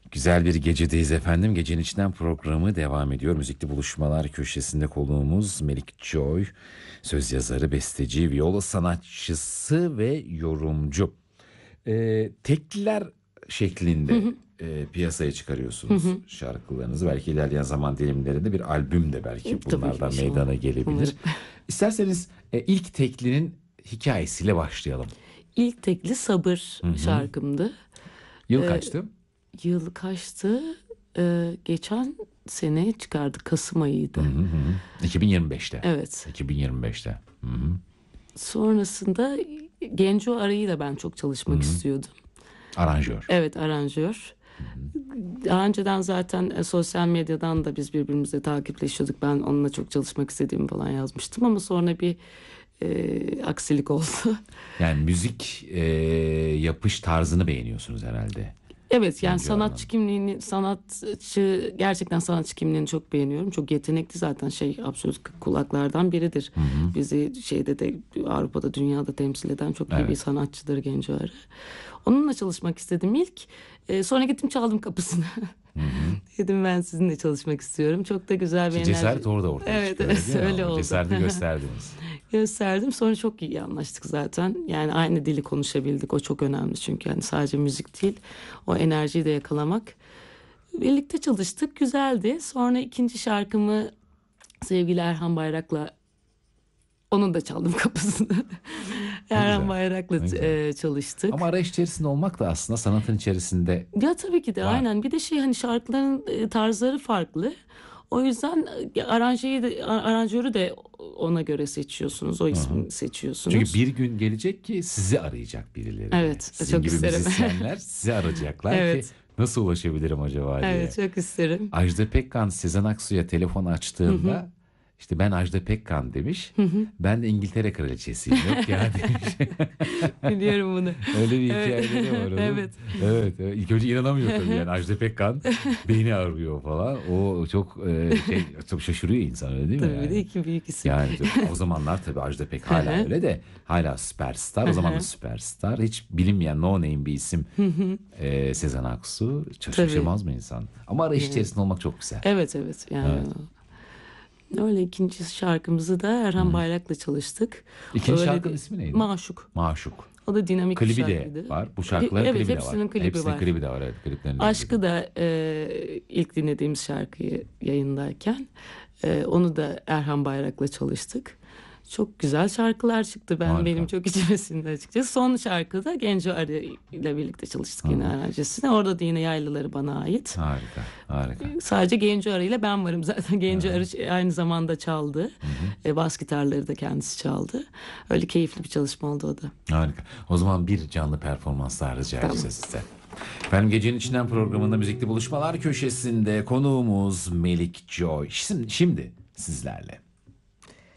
Güzel bir gecedeyiz efendim. Gecenin içinden programı devam ediyor. Müzikli buluşmalar köşesinde konuğumuz Melik Joy. Söz yazarı, besteci, viola sanatçısı ve yorumcu. Tekliler şeklinde piyasaya çıkarıyorsunuz şarkılarınızı. Belki ilerleyen zaman dilimlerinde bir albüm de belki bunlardan meydana gelebilir. Umarım. İsterseniz ilk teklinin hikayesiyle başlayalım. İlk tekli Sabır şarkımdı. Yıl kaçtı? Yıl kaçtı? Geçen sene çıkardık. Kasım ayıydı. 2025'te. Evet. 2025'te. Sonrasında Genco Arı'yla ben çok çalışmak istiyordum. Aranjör. Evet, aranjör. Daha önceden zaten sosyal medyadan da biz birbirimizle takipleşiyorduk. Ben onunla çok çalışmak istediğimi falan yazmıştım ama sonra bir aksilik oldu. Yani müzik yapış tarzını beğeniyorsunuz herhalde. Evet, yani Genco sanatçı kimliğini, gerçekten sanatçı kimliğini çok beğeniyorum. Çok yetenekli zaten, absolut kulaklardan biridir. Bizi şeyde de, Avrupa'da, dünyada temsil eden çok iyi bir sanatçıdır Genco Arı. Onunla çalışmak istedim ilk. Sonra gittim, çaldım kapısını. Dedim ben sizinle çalışmak istiyorum. Çok da güzel bir enerji. Cesaret orada ortaya çıkıyor. Evet, öyle oldu. Cesareti gösterdiniz. Gösterdim. Sonra çok iyi anlaştık zaten. Yani aynı dili konuşabildik. O çok önemli çünkü yani sadece müzik değil, o enerjiyi de yakalamak. Birlikte çalıştık. Güzeldi. Sonra ikinci şarkımı sevgili Erhan Bayrak'la, onun da çaldım kapısını. Erhan Bayrak'la çalıştık. Ama arayış içerisinde olmak da aslında sanatın içerisinde. Ya tabii ki de var. aynen. Bir de hani şarkıların tarzları farklı. O yüzden aranjörü de ona göre seçiyorsunuz. O ismi seçiyorsunuz. Çünkü bir gün gelecek ki sizi arayacak birileri. Evet, sizin çok gibi isterim. müzisyenler sizi arayacaklar Evet. ki nasıl ulaşabilirim acaba diye. Evet, çok isterim. Ajda Pekkan Sezen Aksu'ya telefon açtığında işte ben Ajda Pekkan demiş. Ben de İngiltere kraliçesiyim. Yok ya demiş. Biliyorum bunu. Öyle bir hikayeleri var onun. Evet. Evet. İlk önce inanamıyor tabii yani Ajda Pekkan beni arıyor falan. O çok çok şaşırıyor insan, öyle değil mi? Tabii Yani? de iki büyük isim. Yani o zamanlar tabii Ajda Pek hala öyle de hala süperstar. O zaman da süperstar. Hiç bilinmeyen no name bir isim Sezen Aksu. Şaşırmaz mı insan? Ama arayış içerisinde olmak çok güzel. Evet yani. Evet. Öyle ikinci şarkımızı da Erhan Bayrak'la çalıştık. İkinci Öyle şarkının ismi neydi? Maşuk. Maşuk. O da dinamik bir Klibi şarkıydı. de var. Bu şarkıların Evet, klibi de var. hepsinin klibi Hepsinin var. klibi de var. Evet, kliplerinde. Aşkı da ilk dinlediğimiz şarkıyı yayındayken onu da Erhan Bayrak'la çalıştık. Çok güzel şarkılar çıktı. Benim çok içime sindi açıkçası. Son şarkıda Genco Arı ile birlikte çalıştık yine aranjesine. Orada da yine yaylıları bana ait. Harika. Sadece Genco Arı ile ben varım zaten. Genco Arı aynı zamanda çaldı. Bas gitarları da kendisi çaldı. Öyle keyifli bir çalışma oldu o da. Harika. O zaman bir canlı performans daha rica edeceğiz size. Efendim, Gecenin İçinden programında Müzikli Buluşmalar köşesinde konuğumuz Melik Joy. Şimdi sizlerle.